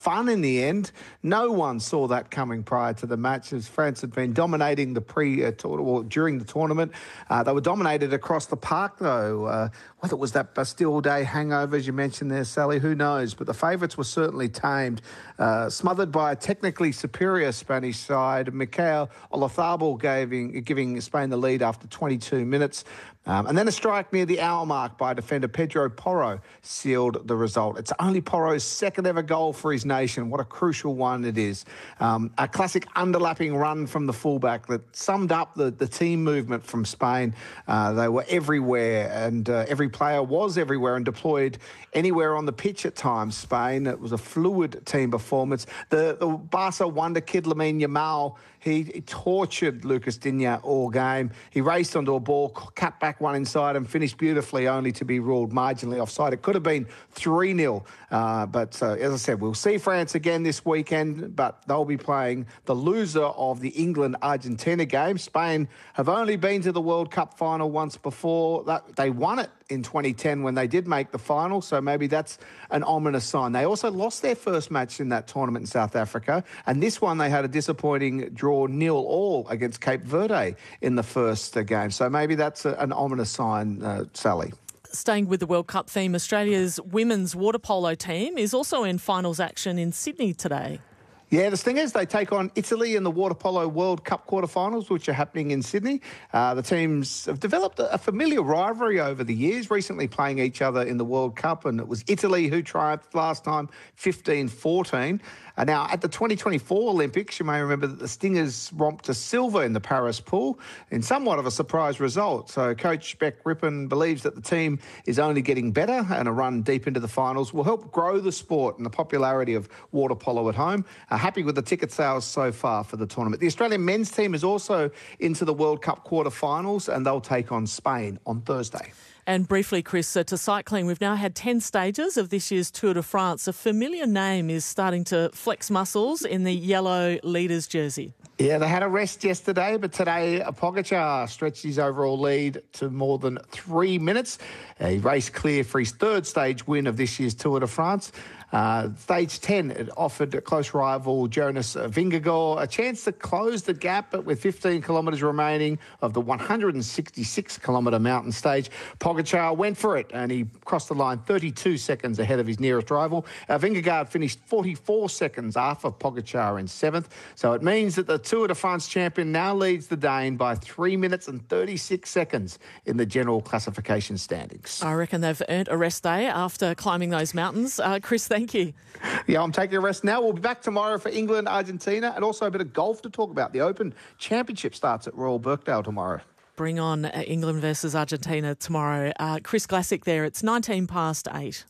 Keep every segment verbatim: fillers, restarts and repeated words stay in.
fun in the end. No one saw that coming prior to the match, as France had been dominating the pre uh, or during the tournament. Uh, they were dominated across the park, though. Uh, whether it was that Bastille Day hangover, as you mentioned there, Sally, who knows? But the favourites were certainly tamed, uh, smothered by a technically superior Spanish side. Mikel Oyarzabal giving, giving Spain the lead after twenty-two minutes. Um, and then a strike near the hour mark by defender Pedro Porro sealed the result. It's only Porro's second ever goal for his nation. What a crucial one it is. Um, a classic underlapping run from the fullback that summed up the, the team movement from Spain. Uh, they were everywhere, and uh, every player was everywhere and deployed anywhere on the pitch at times, Spain. It was a fluid team performance. The, the Barca wonder kid, Lamine Yamal, he, he tortured Lucas Digne all game. He raced onto a ball, cut back one inside and finished beautifully, only to be ruled marginally offside. It could have been three nil, uh, but uh, as I said, we'll see France again this weekend, but they'll be playing the loser of the England-Argentina game. Spain have only been to the World Cup final once before. That, they won it in twenty ten when they did make the final, so maybe that's an ominous sign. They also lost their first match in that tournament in South Africa, and this one they had a disappointing draw nil all against Cape Verde in the first uh, game. So maybe that's a, an ominous sign, uh, Sally. Staying with the World Cup theme, Australia's women's water polo team is also in finals action in Sydney today. Yeah, the thing is, they take on Italy in the Water Polo World Cup quarterfinals, which are happening in Sydney. Uh, the teams have developed a familiar rivalry over the years, recently playing each other in the World Cup, and it was Italy who triumphed last time, fifteen fourteen. Uh, now, at the twenty twenty-four Olympics, you may remember that the Stingers romped to silver in the Paris pool in somewhat of a surprise result. So coach Beck Rippon believes that the team is only getting better, and a run deep into the finals will help grow the sport and the popularity of water polo at home. Uh, happy with the ticket sales so far for the tournament. The Australian men's team is also into the World Cup quarterfinals, and they'll take on Spain on Thursday. And briefly, Chris, uh, to cycling, we've now had ten stages of this year's Tour de France. A familiar name is starting to flex muscles in the yellow leaders jersey. Yeah, they had a rest yesterday, but today Pogačar stretched his overall lead to more than three minutes. He raced clear for his third stage win of this year's Tour de France. Uh, stage ten, it offered close rival Jonas Vingegaard a chance to close the gap, but with fifteen kilometres remaining of the one hundred sixty-six kilometre mountain stage, Pogačar went for it and he crossed the line thirty-two seconds ahead of his nearest rival. Uh, Vingegaard finished forty-four seconds after Pogačar in seventh, so it means that the Tour de France champion now leads the Dane by three minutes and thirty-six seconds in the general classification standings. I reckon they've earned a rest day after climbing those mountains. Uh, Chris, thank you. Yeah, I'm taking a rest now. We'll be back tomorrow for England, Argentina, and also a bit of golf to talk about. The Open Championship starts at Royal Birkdale tomorrow. Bring on uh, England versus Argentina tomorrow. Uh, Chris Glassick there. It's nineteen past eight.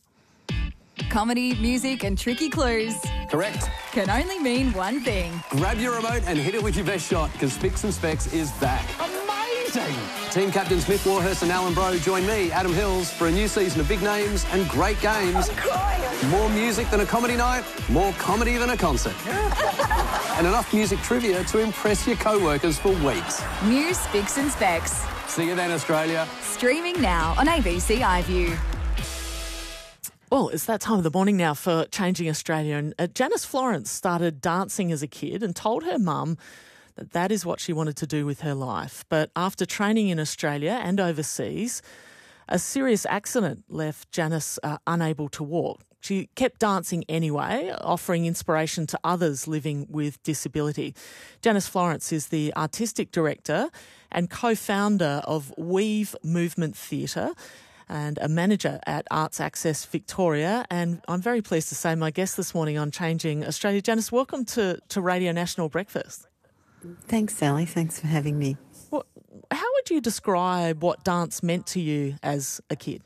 Comedy, music and tricky clues Correct. can only mean one thing. Grab your remote and hit it with your best shot, because Spicks and Specs is back. Amazing! Team captains Smith Warhurst and Alan Bro join me, Adam Hills, for a new season of big names and great games. I'm crying. More music than a comedy night, more comedy than a concert. And enough music trivia to impress your co-workers for weeks. New Spicks and Specs. See you then, Australia. Streaming now on A B C iView. Well, it's that time of the morning now for Changing Australia. And uh, Janice Florence started dancing as a kid and told her mum that that is what she wanted to do with her life. But after training in Australia and overseas, a serious accident left Janice uh, unable to walk. She kept dancing anyway, offering inspiration to others living with disability. Janice Florence is the artistic director and co-founder of Weave Movement Theatre and a manager at Arts Access Victoria. And I'm very pleased to say my guest this morning on Changing Australia. Janice, welcome to, to Radio National Breakfast. Thanks, Sally. Thanks for having me. Well, how would you describe what dance meant to you as a kid?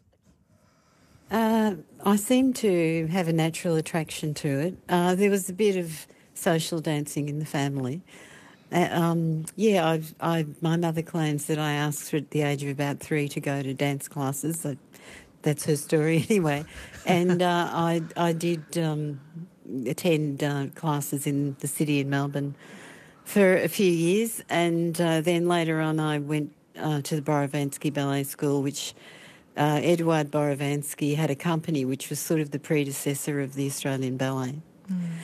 Uh, I seem to have a natural attraction to it. Uh, there was a bit of social dancing in the family. Uh, um, yeah, I've, I, my mother claims that I asked her at the age of about three to go to dance classes. So that's her story anyway. And uh, I, I did um, attend uh, classes in the city in Melbourne for a few years, and uh, then later on I went uh, to the Borovansky Ballet School, which uh, Eduard Borovansky had a company which was sort of the predecessor of the Australian Ballet. Mm.